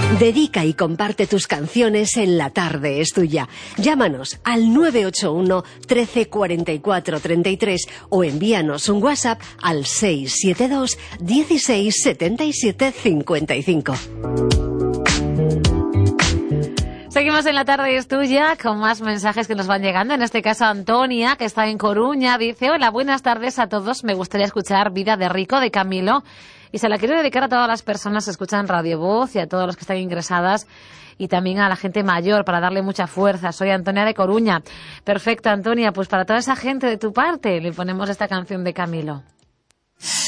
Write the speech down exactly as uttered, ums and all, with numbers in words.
Dedica y comparte tus canciones en La Tarde es Tuya. Llámanos al nueve ocho uno, trece, cuarenta y cuatro, treinta y tres o envíanos un WhatsApp al seis siete dos, dieciséis, setenta y siete, cincuenta y cinco. Seguimos en La Tarde es Tuya con más mensajes que nos van llegando. En este caso Antonia, que está en Coruña, dice: hola, buenas tardes a todos. Me gustaría escuchar Vida de Rico de Camilo y se la quiero dedicar a todas las personas que escuchan Radio Voz y a todos los que están ingresadas y también a la gente mayor para darle mucha fuerza. Soy Antonia de Coruña. Perfecto, Antonia, pues para toda esa gente de tu parte le ponemos esta canción de Camilo.